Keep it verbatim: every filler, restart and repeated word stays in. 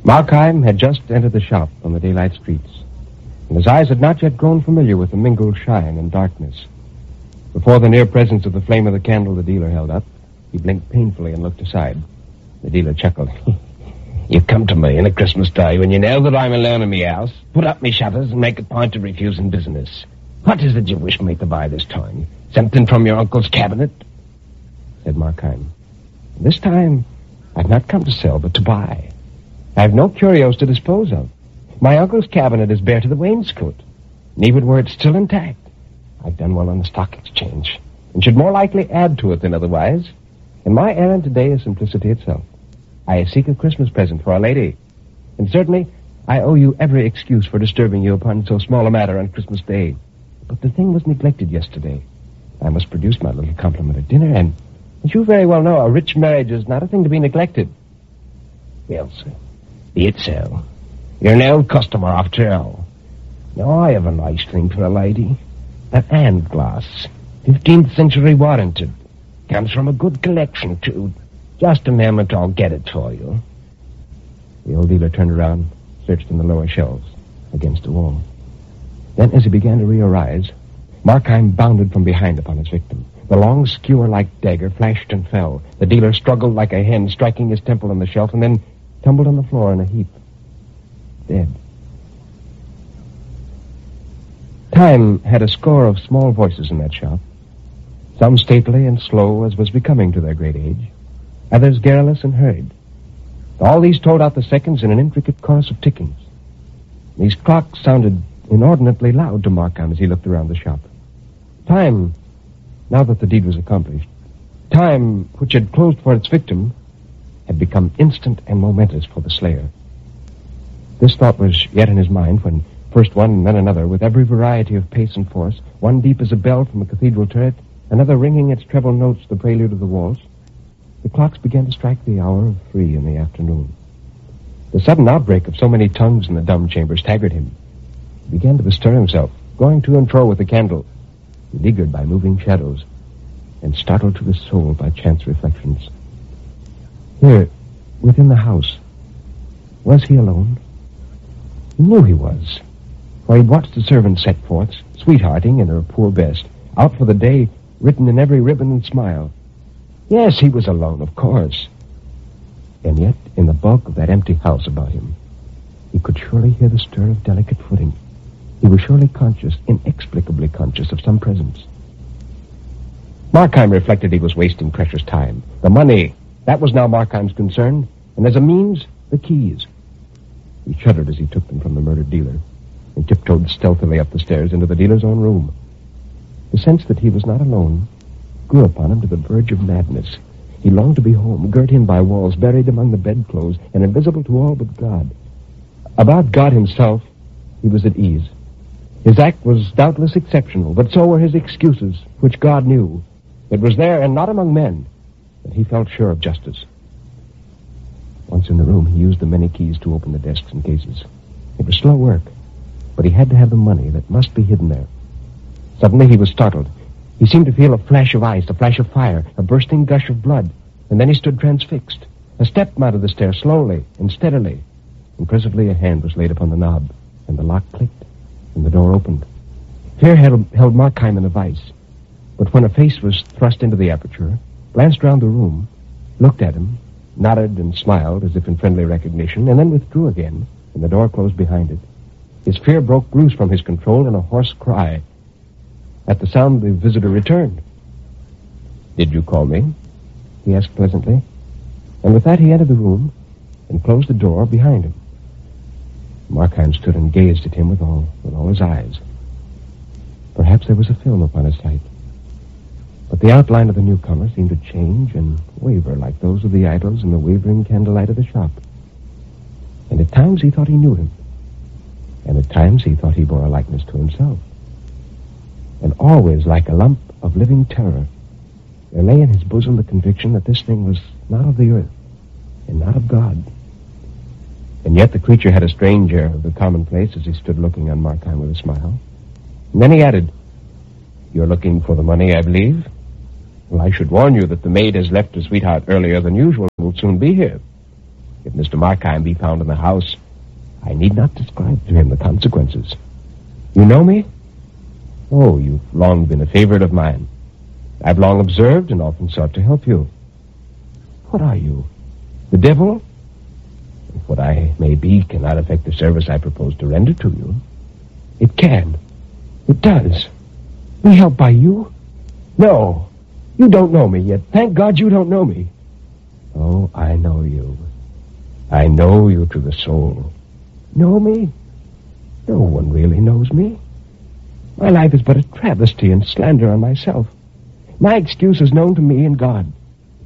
Markheim had just entered the shop on the daylight streets, and his eyes had not yet grown familiar with the mingled shine and darkness. Before the near presence of the flame of the candle the dealer held up, he blinked painfully and looked aside. The dealer chuckled. You come to me in a Christmas day when you know that I'm alone in me house, put up me shutters and make a point of refusing business. What is it you wish me to buy this time? Something from your uncle's cabinet? Said Markheim. This time, I've not come to sell, but to buy. I have no curios to dispose of. My uncle's cabinet is bare to the wainscot, and even were it still intact, I've done well on the stock exchange, and should more likely add to it than otherwise. And my errand today is simplicity itself. I seek a Christmas present for a lady, and certainly I owe you every excuse for disturbing you upon so small a matter on Christmas Day. But the thing was neglected yesterday. I must produce my little compliment at dinner, and as you very well know, a rich marriage is not a thing to be neglected. Well, sir, be it so. You're an old customer after all. Now, I have a nice thing for a lady. An hand glass, fifteenth century warranted. Comes from a good collection, too. Just a moment, I'll get it for you. The old dealer turned around, searched in the lower shelves, against the wall. Then, as he began to re-arise, Markheim bounded from behind upon his victim. The long skewer-like dagger flashed and fell. The dealer struggled like a hen, striking his temple on the shelf, and then tumbled on the floor in a heap. Dead. Time had a score of small voices in that shop, some stately and slow as was becoming to their great age, others garrulous and hurried. All these told out the seconds in an intricate chorus of tickings. These clocks sounded inordinately loud to Markheim as he looked around the shop. Time, now that the deed was accomplished, time, which had closed for its victim, had become instant and momentous for the slayer. This thought was yet in his mind when first one and then another, with every variety of pace and force, one deep as a bell from a cathedral turret, another ringing its treble notes the prelude of the waltz, the clocks began to strike the hour of three in the afternoon. The sudden outbreak of so many tongues in the dumb chamber staggered him. He began to bestir himself, going to and fro with the candle, beleaguered by moving shadows, and startled to the soul by chance reflections. Here, within the house, was he alone? He knew he was, for he'd watched the servants set forth, sweethearting in her poor best, out for the day, written in every ribbon and smile. Yes, he was alone, of course. And yet, in the bulk of that empty house about him, he could surely hear the stir of delicate footing. He was surely conscious, inexplicably conscious, of some presence. Markheim reflected he was wasting precious time. The money, that was now Markheim's concern, and as a means, the keys. He shuddered as he took them from the murdered dealer and tiptoed stealthily up the stairs into the dealer's own room. The sense that he was not alone grew upon him to the verge of madness. He longed to be home, girt in by walls, buried among the bedclothes, and invisible to all but God. About God himself, he was at ease. His act was doubtless exceptional, but so were his excuses, which God knew. It was there, and not among men, that he felt sure of justice. Once in the room, he used the many keys to open the desks and cases. It was slow work, but he had to have the money that must be hidden there. Suddenly he was startled. He seemed to feel a flash of ice, a flash of fire, a bursting gush of blood, and then he stood transfixed. A step mounted the stair slowly and steadily, and presently a hand was laid upon the knob, and the lock clicked, and the door opened. Fear held, held Markheim in a vice, but when a face was thrust into the aperture, glanced round the room, looked at him, nodded and smiled as if in friendly recognition, and then withdrew again, and the door closed behind it. His fear broke loose from his control in a hoarse cry. At the sound, the visitor returned. "Did you call me?" he asked pleasantly. And with that, he entered the room and closed the door behind him. Markheim stood and gazed at him with all, with all his eyes. Perhaps there was a film upon his sight, but the outline of the newcomer seemed to change and waver like those of the idols in the wavering candlelight of the shop. And at times he thought he knew him, and at times he thought he bore a likeness to himself. And always, like a lump of living terror, there lay in his bosom the conviction that this thing was not of the earth, and not of God. And yet the creature had a strange air of the commonplace as he stood looking on Markheim with a smile. And then he added, "You're looking for the money, I believe? Well, I should warn you that the maid has left her sweetheart earlier than usual and will soon be here. If Mister Markheim be found in the house, I need not describe to him the consequences. You know me? Oh, you've long been a favorite of mine. I've long observed and often sought to help you. What are you? The devil? If what I may be cannot affect the service I propose to render to you, it can. It does. Be helped by you? No. You don't know me yet. Thank God you don't know me. Oh, I know you. I know you to the soul. Know me? No one really knows me. My life is but a travesty and slander on myself. My excuse is known to me and God.